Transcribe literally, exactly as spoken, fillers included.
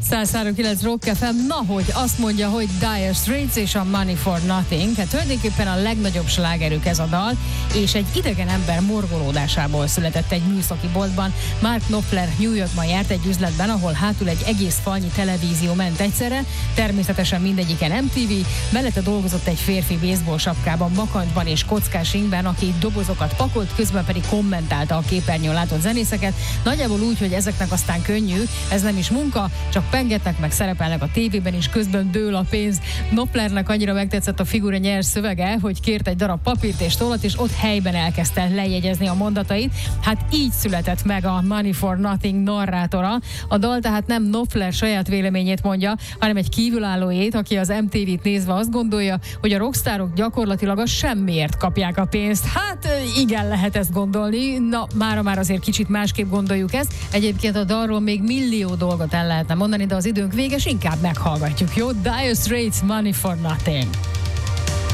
száz három kilenc Rock ef em, na hogy azt mondja, hogy Dire Straits és a Money for Nothing. Hát tulajdonképpen a legnagyobb slágerük ez a dal, és egy idegen ember morgolódásából született egy műszaki boltban. Mark Knopfler New Yorkban járt egy üzletben, ahol hátul egy egész falnyi televízió ment egyszerre, természetesen mindegyiken em té vé, mellette dolgozott egy férfi baseball sapkában, bakancsban és kockás ringben, aki dobozokat pakolt, közben pedig kommentálta a képernyőn látott zenészeket. Nagyjából úgy, hogy ezeknek aztán könnyű, ez nem is munka, csak pengetnek, meg szerepelnek a tévében, és közben dől a pénz. Knopflernek annyira megtetszett a figura nyers szövege, hogy kért egy darab papírt és tollat, és ott helyben elkezdte lejegyezni a mondatait. Hát így született meg a Money for Nothing narrátora. A dal tehát nem Knopfler saját véleményét mondja, hanem egy kívülállóét, aki az em té vét nézve azt gondolja, hogy a rockstárok gyakorlatilag a semmiért kapják a pénzt. Hát igen, lehet ezt gondolni. Na, mára már azért kicsit másképp gondoljuk ezt. Egyébként a dalról még millió dolgot el lehetne mondani, de az időnk véges, inkább meghallgatjuk, jó? Dire Straits, Money for Nothing.